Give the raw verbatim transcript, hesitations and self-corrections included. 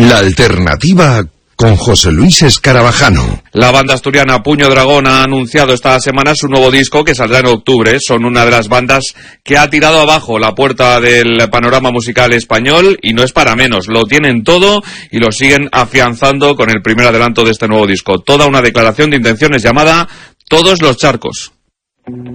La alternativa con José Luis Escarabajano. La banda asturiana Puño Dragón ha anunciado esta semana su nuevo disco que saldrá en octubre. Son una de las bandas que ha tirado abajo la puerta del panorama musical español y no es para menos. Lo tienen todo y lo siguen afianzando con el primer adelanto de este nuevo disco. Toda una declaración de intenciones llamada Todos los charcos.